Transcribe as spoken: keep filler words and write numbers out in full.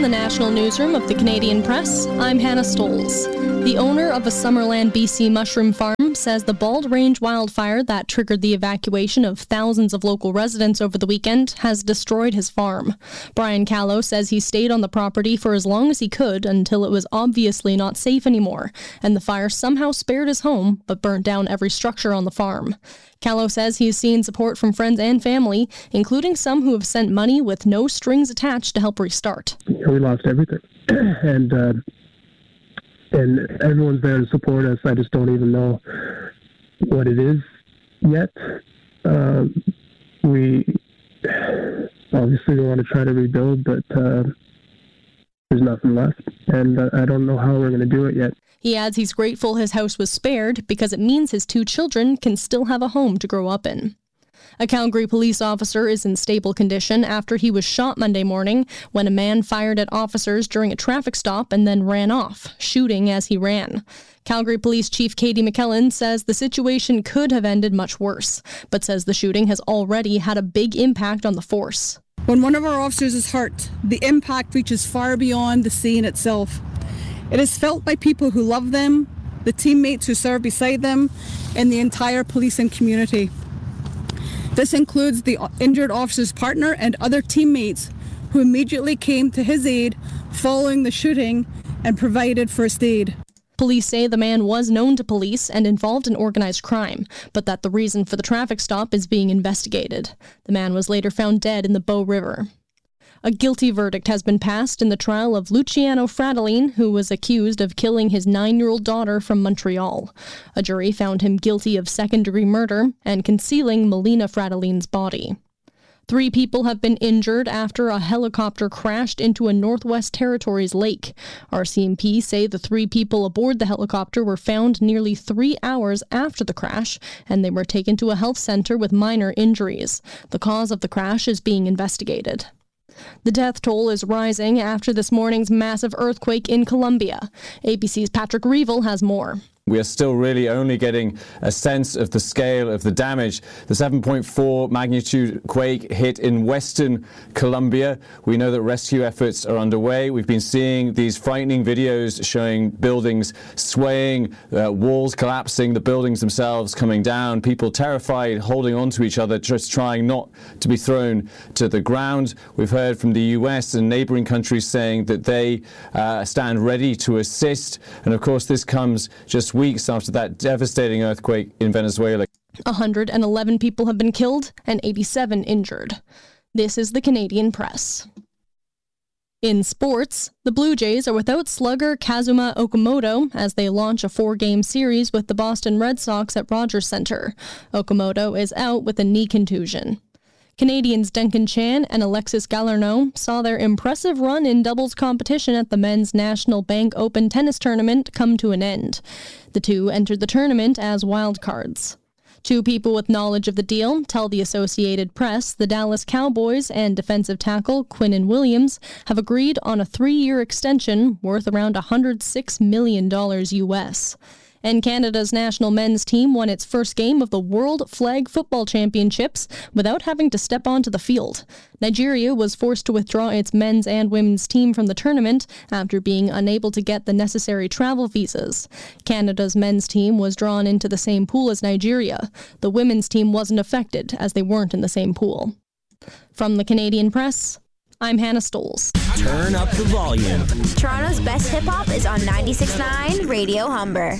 From the National Newsroom of the Canadian Press, I'm Hannah Stoles. The owner of a Summerland, B C mushroom farm says the Bald Range wildfire that triggered the evacuation of thousands of local residents over the weekend has destroyed his farm. Brian Callow says he stayed on the property for as long as he could until it was obviously not safe anymore, and the fire somehow spared his home but burnt down every structure on the farm. Callow says he has seen support from friends and family, including some who have sent money with no strings attached to help restart. We lost everything, and uh, and everyone's there to support us. I just don't even know what it is yet. Uh, we obviously want to try to rebuild, but uh, there's nothing left, and uh, I don't know how we're going to do it yet. He adds he's grateful his house was spared because it means his two children can still have a home to grow up in. A Calgary police officer is in stable condition after he was shot Monday morning when a man fired at officers during a traffic stop and then ran off, shooting as he ran. Calgary Police Chief Katie McKellen says the situation could have ended much worse, but says the shooting has already had a big impact on the force. When one of our officers is hurt, the impact reaches far beyond the scene itself. It is felt by people who love them, the teammates who serve beside them, and the entire policing community. This includes the injured officer's partner and other teammates who immediately came to his aid following the shooting and provided first aid. Police say the man was known to police and involved in organized crime, but that the reason for the traffic stop is being investigated. The man was later found dead in the Bow River. A guilty verdict has been passed in the trial of Luciano Fratellin, who was accused of killing his nine-year-old daughter from Montreal. A jury found him guilty of second-degree murder and concealing Melina Fratellin's body. Three people have been injured after a helicopter crashed into a Northwest Territories lake. R C M P say the three people aboard the helicopter were found nearly three hours after the crash, and they were taken to a health center with minor injuries. The cause of the crash is being investigated. The death toll is rising after this morning's massive earthquake in Colombia. A B C's Patrick Reevell has more. We are still really only getting a sense of the scale of the damage. The seven point four magnitude quake hit in western Colombia. We know that rescue efforts are underway. We've been seeing these frightening videos showing buildings swaying, uh, walls collapsing, the buildings themselves coming down, people terrified, holding on to each other, just trying not to be thrown to the ground. We've heard from the U S and neighboring countries saying that they uh, stand ready to assist. And of course, this comes just weeks after that devastating earthquake in Venezuela. one hundred eleven people have been killed and eighty-seven injured. This is the Canadian Press. In sports, the Blue Jays are without slugger Kazuma Okamoto as they launch a four-game series with the Boston Red Sox at Rogers Centre. Okamoto is out with a knee contusion. Canadians Duncan Chan and Alexis Galarneau saw their impressive run in doubles competition at the Men's National Bank Open Tennis Tournament come to an end. The two entered the tournament as wildcards. Two people with knowledge of the deal tell the Associated Press the Dallas Cowboys and defensive tackle Quinnen Williams have agreed on a three-year extension worth around one hundred six million dollars U S. And Canada's national men's team won its first game of the World Flag Football Championships without having to step onto the field. Nigeria was forced to withdraw its men's and women's team from the tournament after being unable to get the necessary travel visas. Canada's men's team was drawn into the same pool as Nigeria. The women's team wasn't affected as they weren't in the same pool. From the Canadian Press, I'm Hannah Stoles. Turn up the volume. Toronto's best hip-hop is on ninety-six point nine Radio Humber.